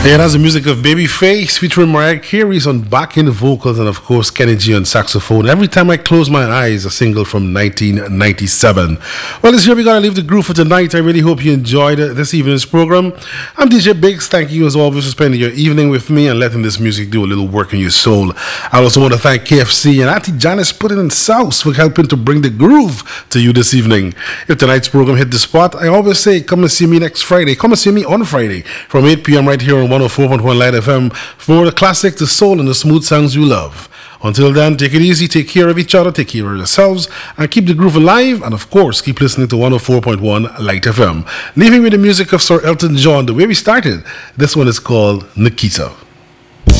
Yeah, that's the music of Babyface featuring Mariah Carey's on backing vocals and, of course, Kenny G on saxophone. Every Time I Close My Eyes, a single from 1997. Well, this year we got to leave the groove for tonight. I really hope you enjoyed this evening's program. I'm DJ Biggs. Thank you, as always, for spending your evening with me and letting this music do a little work in your soul. I also want to thank KFC and Auntie Janice Put It in South for helping to bring the groove to you this evening. If tonight's program hit the spot, I always say, come and see me next Friday. Come and see me on Friday from 8 p.m. right here on 104.1 Light FM for the classic, the soul, and the smooth sounds you love. Until then, take it easy, take care of each other, take care of yourselves, and keep the groove alive, and of course, keep listening to 104.1 Light FM. Leaving with the music of Sir Elton John, the way we started. This one is called Nikita.